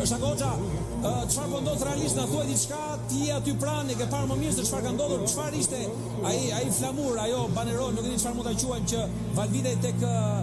Shagoxha, çfarë po ndodh realisht, na thuaj diçka, ti aty pranë ke parë më mirë se çfarë ka ndodhur, çfarë ishte ai flamur, ajo banerol, nuk e di çfarë mund ta quajmë, që Valvidej tek